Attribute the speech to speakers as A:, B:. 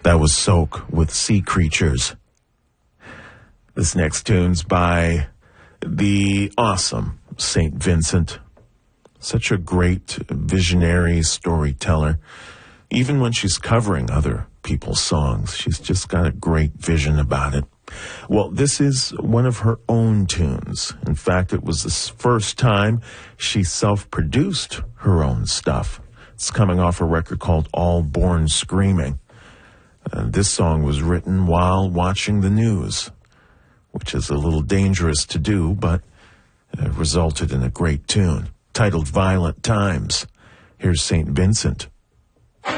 A: That was Soak with Sea Creatures. This next tune's by the awesome St. Vincent. Such a great visionary storyteller. Even when she's covering other people's songs, she's just got a great vision about it. Well, this is one of her own tunes. In fact, it was the first time she self-produced her own stuff. It's coming off a record called All Born Screaming. This song was written while watching the news, which is a little dangerous to do, but resulted in a great tune titled Violent Times. Here's St. Vincent.